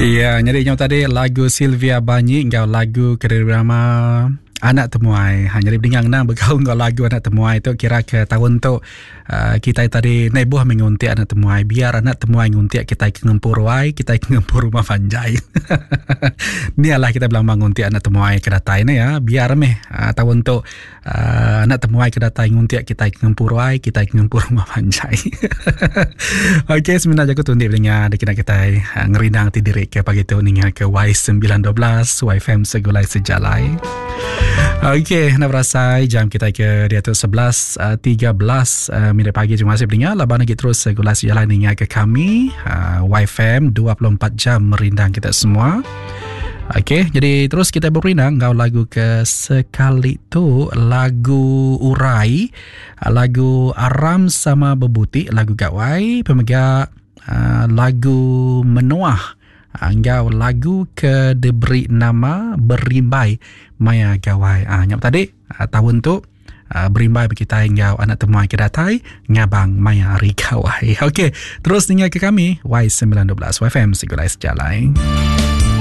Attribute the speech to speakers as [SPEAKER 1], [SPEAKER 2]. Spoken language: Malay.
[SPEAKER 1] Ya, jadi yang tadi lagu Sylvia Banyi ngau lagu kerjasama Anak Temuai. Jadi dengan nang bergaul ngau lagu Anak Temuai tu kira ke tahun tu kita tadi nebuh menguntik Anak Temuai. Biar Anak Temuai nguntik kita ngempur wai, kita ngempur rumah panjai. Ni lah kita bilang menguntik Anak Temuai kedatai ni ya. Biar meh tahun tu Anak Temuai kedatai nguntik kita ngempur wai, kita ngempur rumah panjai. Okey, sebenarnya aku tundik dengan kita ngerindang tidiri ke pagi tu ni ke Y912 YFM Segulai Sejalai. Okey, nak berasai jam kita ke dia tu 11.13 minit pagi. Terima kasih pendengar. Laban lagi terus Segulai Sejalai ni ke kami YFM 24 jam merindang kita semua. Okey, jadi terus kita berindang ngau lagu ke sekali tu lagu Urai, lagu Aram sama Bebuti, lagu Gawai, pemegak lagu Menuah, ngau lagu ke diberi nama Berimbai Maya Gawai. Nyap tadi tahun tu berimbai bagi kita ngau Anak Temuai kedatai ngabang Maya Ri Gawai. Okey, terus dengar ke kami Y912 YFM Segulai Sejalai.